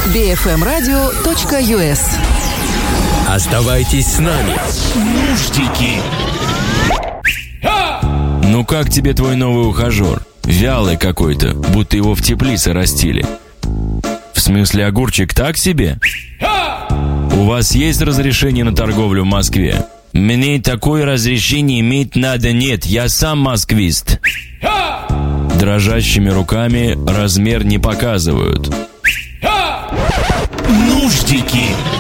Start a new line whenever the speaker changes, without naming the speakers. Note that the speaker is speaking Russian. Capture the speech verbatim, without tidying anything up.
би эф эм радио точка ю эс.
Оставайтесь с нами. Нуждики.
Ну как тебе твой новый ухажер? Вялый какой-то, будто его в теплице растили. В смысле, огурчик так себе? У вас есть разрешение на торговлю в Москве? Мне такое разрешение иметь надо нет, я сам москвист. Дрожащими руками размер не показывают.
Нуждики.